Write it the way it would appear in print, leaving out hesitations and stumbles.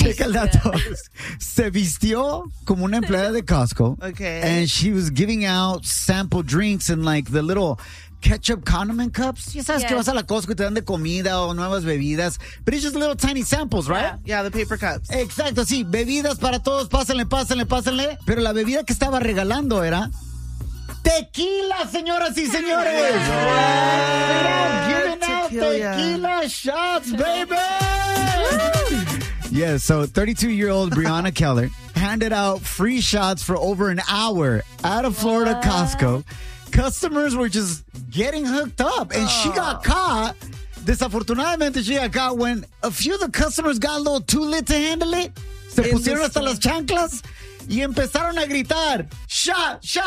Checa el dato. Se vistió como una empleada de Costco. Okay. And she was giving out sample drinks in like the little ketchup condiment cups. Ya sabes que vas a la Costco y te dan de comida o nuevas bebidas. But it's just little tiny samples, right? Yeah, the paper cups. Exacto, sí. Bebidas para todos. Pásenle. Pero la bebida que estaba regalando era tequila, señoras y señores. Giving out tequila shots, baby. Yeah, so 32-year-old Breonna Keller handed out free shots for over an hour at a Florida Costco. Customers were just getting hooked up, and she got caught. Desafortunadamente, she got caught when a few of the customers got a little too lit to handle it. Se pusieron hasta las chanclas y empezaron a gritar, shot, shot.